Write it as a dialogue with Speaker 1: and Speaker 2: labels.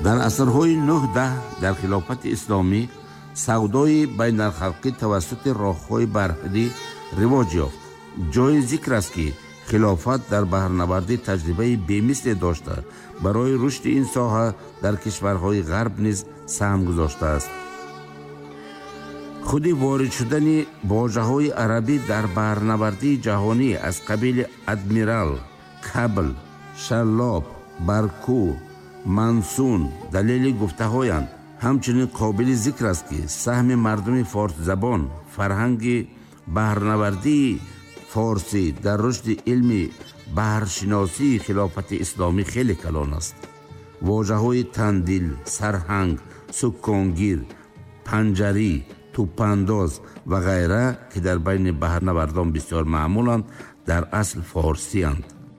Speaker 1: дар асрҳои 9-10 дар хилофати исломӣ савдои байналхалқӣ тавассути роҳҳои барҳарӣ ривоҷ ёфт. ҷои зикр аст, ки хилофат дар баҳрнавардӣ таҷрибаи бемисле дошта барои рушди ин соҳа дар кишварҳои ғарб низ саҳм гузоштааст. худи ворид шудани воҷаҳои арабӣ дар баҳрнавардии ҷаҳонӣ аз қабили адмирал, кабл, шарлоб, барку, мансун далели гуфтаҳоянд. ҳамчунин қобили зикр аст, ки саҳми мардуми форсзабон фарҳанги баҳрнавардии форсӣ дар рушди илми баҳршиносии хилофати исломӣ хеле калон аст. воҷаҳои тандил, сарҳанг, сукконгир, панҷарӣ, тӯпандоз ва ғайра, ки дар байни баҳрнавардон бисёр маъмуланд, дар асл форсианд.